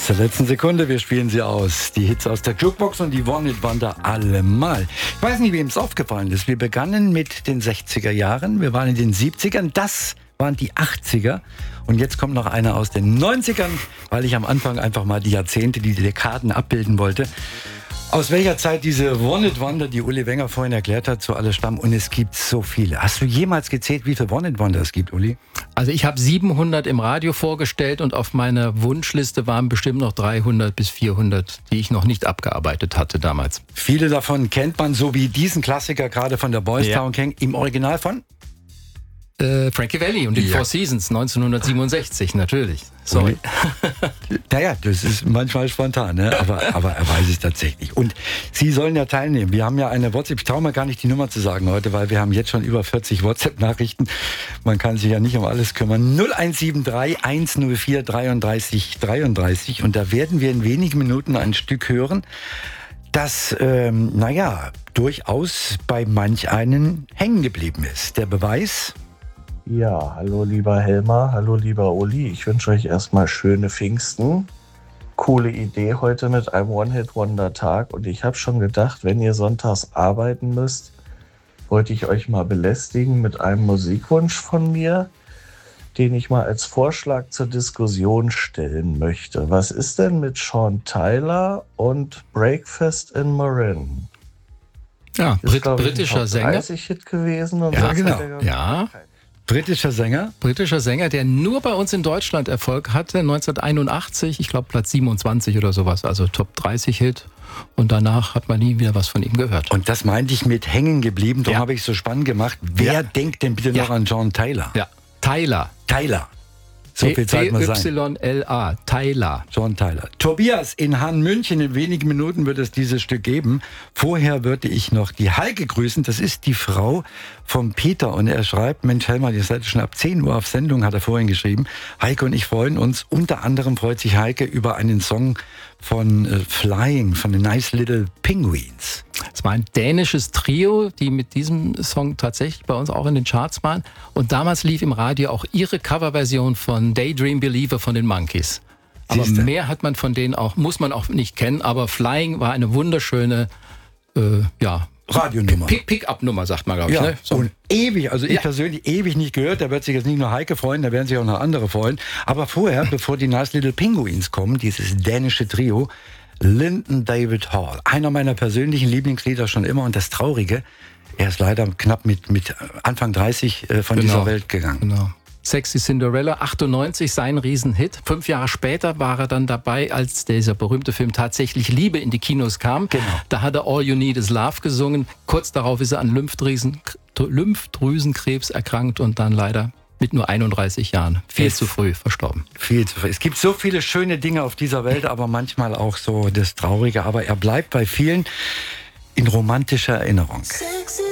Bis zur letzten Sekunde, wir spielen sie aus. Die Hits aus der Jukebox und die One-Hit-Wonder allemal. Ich weiß nicht, wem es aufgefallen ist. Wir begannen mit den 60er Jahren, wir waren in den 70ern, das waren die 80er. Und jetzt kommt noch einer aus den 90ern, weil ich am Anfang einfach mal die Jahrzehnte, die Dekaden abbilden wollte. Aus welcher Zeit diese One-Hit-Wonder, die Uli Wenger vorhin erklärt hat, so alle stammen. Und es gibt so viele. Hast du jemals gezählt, wie viele One-Hit-Wonder es gibt, Uli? Also ich habe 700 im Radio vorgestellt und auf meiner Wunschliste waren bestimmt noch 300 bis 400, die ich noch nicht abgearbeitet hatte damals. Viele davon kennt man, so wie diesen Klassiker gerade von der Boys Town Gang, im Original von? Frankie Valli und die Four Seasons, 1967, natürlich. Sorry. Naja, das ist manchmal spontan, ne? aber er weiß es tatsächlich. Und Sie sollen ja teilnehmen. Wir haben ja eine WhatsApp, ich traue mir gar nicht die Nummer zu sagen heute, weil wir haben jetzt schon über 40 WhatsApp-Nachrichten. Man kann sich ja nicht um alles kümmern. 0173 104 33 33 und da werden wir in wenigen Minuten ein Stück hören, das, durchaus bei manch einen hängen geblieben ist. Der Beweis... Ja, hallo lieber Helmar, hallo lieber Uli. Ich wünsche euch erstmal schöne Pfingsten. Coole Idee heute mit einem One-Hit-Wonder-Tag. Und ich habe schon gedacht, wenn ihr sonntags arbeiten müsst, wollte ich euch mal belästigen mit einem Musikwunsch von mir, den ich mal als Vorschlag zur Diskussion stellen möchte. Was ist denn mit Sean Tyler und Breakfast in Marin? Ja, Ist, britischer Sänger. 30-Hit gewesen. Und Ja, genau. Ja. Britischer Sänger, der nur bei uns in Deutschland Erfolg hatte, 1981, ich glaube Platz 27 oder sowas, also Top 30 Hit. Und danach hat man nie wieder was von ihm gehört. Und das meinte ich mit hängen geblieben, darum habe ich es so spannend gemacht. Wer denkt denn bitte noch an John Tyler? Ja, Tyler. So viel Zeit muss sein. T-Y-L-A, Tyler. John Tyler. Tobias in Hahn-München, in wenigen Minuten wird es dieses Stück geben. Vorher würde ich noch die Heike grüßen. Das ist die Frau vom Peter. Und er schreibt, Mensch Helmar, ihr seid schon ab 10 Uhr auf Sendung, hat er vorhin geschrieben. Heike und ich freuen uns. Unter anderem freut sich Heike über einen Song von Flying, von The Nice Little Penguins. Es war ein dänisches Trio, die mit diesem Song tatsächlich bei uns auch in den Charts waren. Und damals lief im Radio auch ihre Coverversion von Daydream Believer von den Monkees. Aber mehr hat man von denen auch, muss man auch nicht kennen. Aber Flying war eine wunderschöne, Radionummer. Pick-up-Nummer, sagt man, glaube ich. Ja, Ne? So. und ewig, also ich persönlich ewig nicht gehört. Da wird sich jetzt nicht nur Heike freuen, da werden sich auch noch andere freuen. Aber vorher, bevor die Nice Little Penguins kommen, dieses dänische Trio, Lyndon David Hall. Einer meiner persönlichen Lieblingslieder schon immer. Und das Traurige, er ist leider knapp mit Anfang 30 von dieser Welt gegangen. Genau. Sexy Cinderella, 98, sein Riesenhit. 5 Jahre später war er dann dabei, als dieser berühmte Film Tatsächlich Liebe in die Kinos kam. Genau. Da hat er All You Need Is Love gesungen. Kurz darauf ist er an Lymphdrüsenkrebs erkrankt und dann leider mit nur 31 Jahren viel zu früh verstorben. Viel zu früh. Es gibt so viele schöne Dinge auf dieser Welt, aber manchmal auch so das Traurige. Aber er bleibt bei vielen in romantischer Erinnerung.